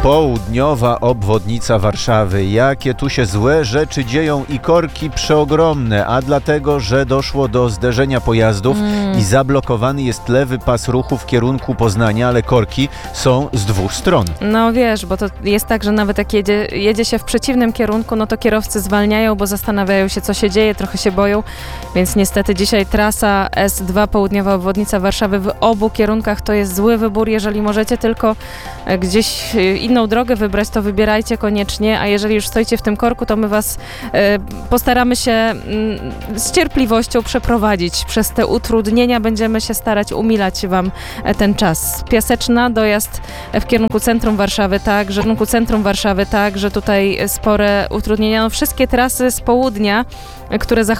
Południowa obwodnica Warszawy. Jakie tu się złe rzeczy dzieją i korki przeogromne, a dlatego, że doszło do zderzenia pojazdów i zablokowany jest lewy pas ruchu w kierunku Poznania, ale korki są z dwóch stron. No wiesz, bo to jest tak, że nawet jak jedzie się w przeciwnym kierunku, no to kierowcy zwalniają, bo zastanawiają się, co się dzieje, trochę się boją, więc niestety dzisiaj trasa S2 Południowa obwodnica Warszawy w obu kierunkach to jest zły wybór. Jeżeli możecie tylko gdzieś inną drogę wybrać, to wybierajcie koniecznie, a jeżeli już stoicie w tym korku, to my was postaramy się z cierpliwością przeprowadzić przez te utrudnienia. Będziemy się starać umilać wam ten czas. Piaseczna, dojazd w kierunku centrum Warszawy, tak, że tutaj spore utrudnienia. No, wszystkie trasy z południa, które